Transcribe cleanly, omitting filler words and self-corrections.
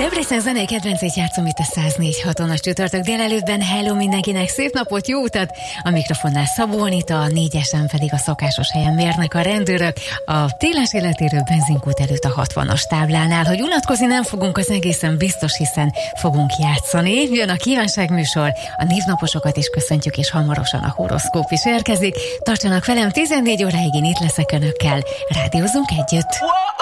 Debrecen zenei kedvencét játszom itt a 104.6-on a csütörtök délelőttben. Hello mindenkinek, szép napot, jó utat! A mikrofonnál Szabó Anita, a 4-esen pedig a szokásos helyen mérnek a rendőrök. A Téles életérő benzinkút előtt a 60-as táblánál, hogy unatkozni nem fogunk, az egészen biztos, hiszen fogunk játszani. Jön a kívánságműsor, a névnaposokat is köszöntjük, és hamarosan a horoszkóp is érkezik. Tartsanak velem, 14 óráig én itt leszek önökkel. Rádiózzunk együtt!